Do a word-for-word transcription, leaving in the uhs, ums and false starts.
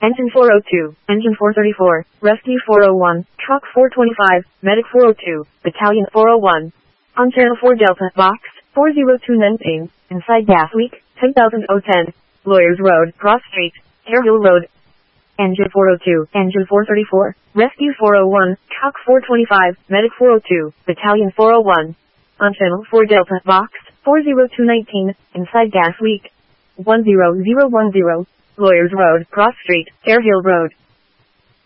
Engine four oh two, Engine four thirty-four, Rescue four oh one, Truck four twenty-five, Medic four oh two, Battalion four oh one. On Channel four Delta, Box four oh two Nanping, inside Gas Week, ten thousand ten, Lawyers Road, Cross Street, Hare Hill Road. Engine four oh two, Engine four thirty-four, Rescue four oh one, Truck four twenty-five, Medic four oh two, Battalion four oh one. On Channel four Delta, Box four oh two nineteen, inside Gas Week, one zero zero one zero, Lawyers Road, Cross Street, Hare Hill Road.